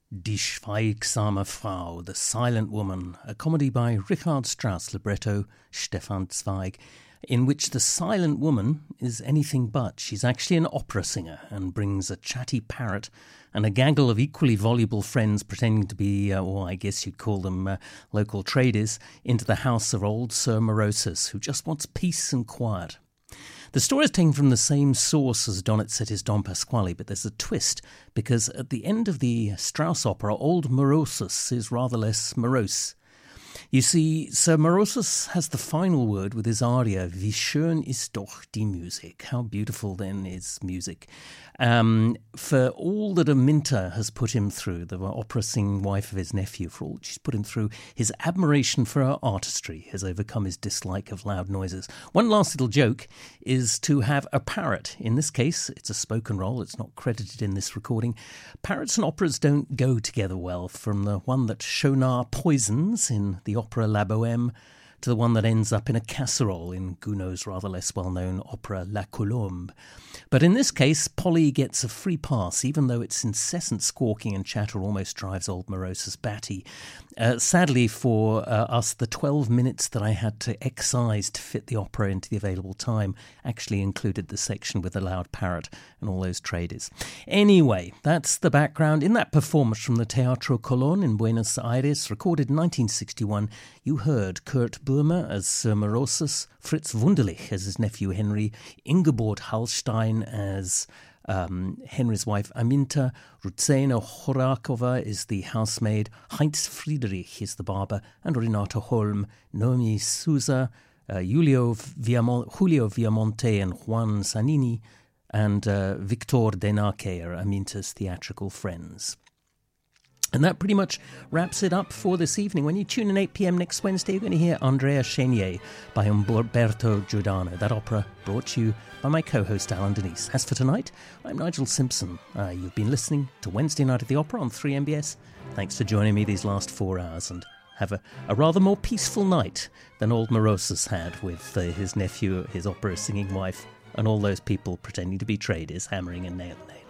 Die schweigsame Frau, The Silent Woman, a comedy by Richard Strauss, libretto Stefan Zweig, in which the silent woman is anything but. She's actually an opera singer and brings a chatty parrot and a gaggle of equally voluble friends pretending to be, or I guess you'd call them local traders, into the house of old Sir Morosus, who just wants peace and quiet. The story is taken from the same source as Donizetti's Don Pasquale, but there's a twist, because at the end of the Strauss opera, old Morosus is rather less morose. You see, Sir Morosus has the final word with his aria, Wie schön ist doch die Musik. How beautiful then is music. For all that Aminta has put him through, the opera-singing wife of his nephew, for all she's put him through, his admiration for her artistry has overcome his dislike of loud noises. One last little joke is to have a parrot. In this case, it's a spoken role. It's not credited in this recording. Parrots and operas don't go together well, from the one that Schaunard poisons in the opera La Bohème to the one that ends up in a casserole in Gounod's rather less well-known opera La Colombe. But in this case, Polly gets a free pass, even though its incessant squawking and chatter almost drives old Morosus batty. Sadly for us, the 12 minutes that I had to excise to fit the opera into the available time actually included the section with the loud parrot and all those traders. Anyway, that's the background. In that performance from the Teatro Colón in Buenos Aires, recorded in 1961, you heard Kurt Böhmer as Sir Morosus, Fritz Wunderlich as his nephew Henry, Ingeborg Hallstein as Henry's wife Aminta, Ruzena Horakova is the housemaid, Heinz Friedrich is the barber, and Renato Holm, Noemi Souza, Julio Viamonte and Juan Sanini, and Victor Denaque are Aminta's theatrical friends. And that pretty much wraps it up for this evening. When you tune in 8 p.m. next Wednesday, you're going to hear Andrea Chenier by Umberto Giordano. That opera brought to you by my co-host Alan Denise. As for tonight, I'm Nigel Simpson. You've been listening to Wednesday Night at the Opera on 3MBS. Thanks for joining me these last 4 hours, and have a rather more peaceful night than old Morosus had with his nephew, his opera-singing wife, and all those people pretending to be traders hammering a nail.